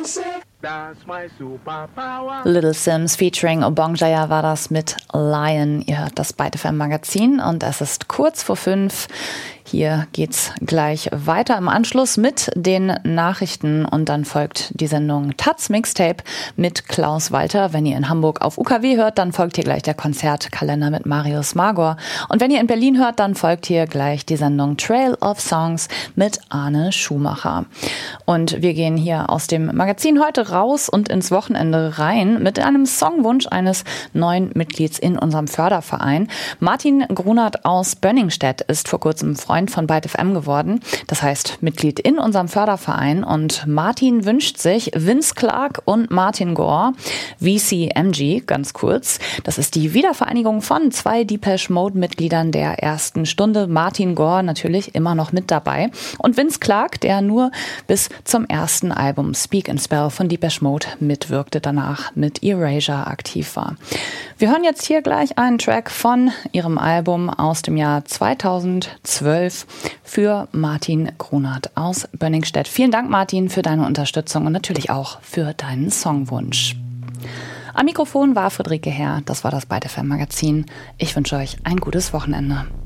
Little Sims featuring Obong Jaya war das mit Lion. Ihr hört das Byte FM Magazin und es ist kurz vor 5. Hier geht's gleich weiter im Anschluss mit den Nachrichten und dann folgt die Sendung Taz Mixtape mit Klaus Walter. Wenn ihr in Hamburg auf UKW hört, dann folgt hier gleich der Konzertkalender mit Marius Magor. Und wenn ihr in Berlin hört, dann folgt hier gleich die Sendung Trail of Songs mit Arne Schumacher. Und wir gehen hier aus dem Magazin heute raus und ins Wochenende rein mit einem Songwunsch eines neuen Mitglieds in unserem Förderverein. Martin Grunert aus Bönningstedt ist vor kurzem Freund von Byte FM geworden. Das heißt, Mitglied in unserem Förderverein. Und Martin wünscht sich Vince Clarke und Martin Gore, VCMG, ganz kurz. Das ist die Wiedervereinigung von 2 Depeche Mode-Mitgliedern der ersten Stunde. Martin Gore natürlich immer noch mit dabei. Und Vince Clarke, der nur bis zum ersten Album Speak and Spell von Depeche Mode mitwirkte, danach mit Erasure aktiv war. Wir hören jetzt hier gleich einen Track von ihrem Album aus dem Jahr 2012 für Martin Grunert aus Bönningstedt. Vielen Dank, Martin, für deine Unterstützung und natürlich auch für deinen Songwunsch. Am Mikrofon war Friederike Herr. Das war das Byte FM Magazin. Ich wünsche euch ein gutes Wochenende.